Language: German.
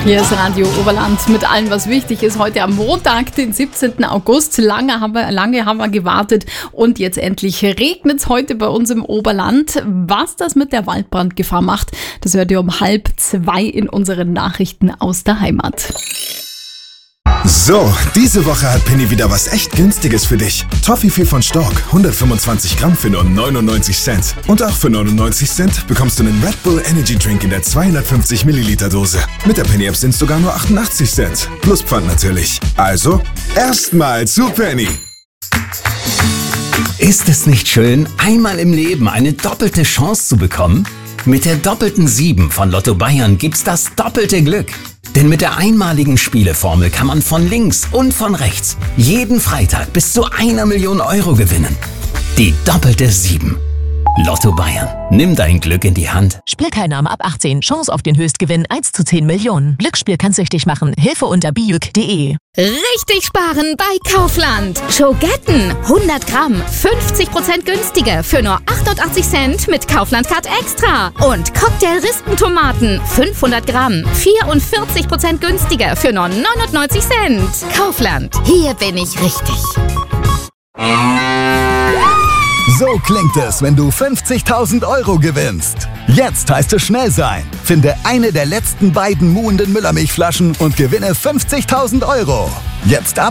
Hier ist Radio Oberland mit allem, was wichtig ist. Heute am Montag, den 17. August. Lange haben wir gewartet und jetzt endlich regnet es heute bei uns im Oberland. Was das mit der Waldbrandgefahr macht, das hört ihr um 1:30 in unseren Nachrichten aus der Heimat. So, diese Woche hat Penny wieder was echt Günstiges für dich. Toffifee von Stork, 125 Gramm für nur 99 Cent. Und auch für 99 Cent bekommst du einen Red Bull Energy Drink in der 250 Milliliter Dose. Mit der Penny-App sind es sogar nur 88 Cent. Plus Pfand natürlich. Also, erstmal zu Penny. Ist es nicht schön, einmal im Leben eine doppelte Chance zu bekommen? Mit der doppelten 7 von Lotto Bayern gibt's das doppelte Glück. Denn mit der einmaligen Spieleformel kann man von links und von rechts jeden Freitag bis zu 1 Million Euro gewinnen. Die doppelte 7. Lotto Bayern. Nimm dein Glück in die Hand. Spielteilnahme ab 18. Chance auf den Höchstgewinn 1 zu 10 Millionen. Glücksspiel kann süchtig machen. Hilfe unter bijuk.de. Richtig sparen bei Kaufland. Schogetten 100 Gramm, 50% günstiger für nur 88 Cent mit Kaufland Card Extra. Und Cocktail-Rispentomaten 500 Gramm, 44% günstiger für nur 99 Cent. Kaufland, hier bin ich richtig. So klingt es, wenn du 50.000 Euro gewinnst. Jetzt heißt es schnell sein. Finde eine der letzten beiden muhenden Müllermilchflaschen und gewinne 50.000 Euro. Jetzt ab